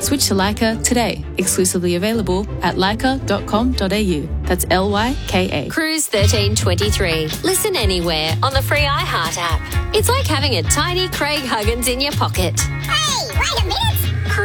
Switch to Leica today. Exclusively available at leica.com.au. That's Lyka. Cruise 1323. Listen anywhere on the free iHeart app. It's like having a tiny Craig Huggins in your pocket. Hey, wait a minute!